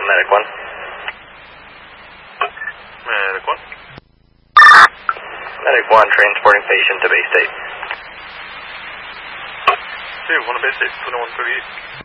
Medic 1. Medic 1. Medic 1, transporting patient to Bay State. 2, 1 to Bay State, 2138.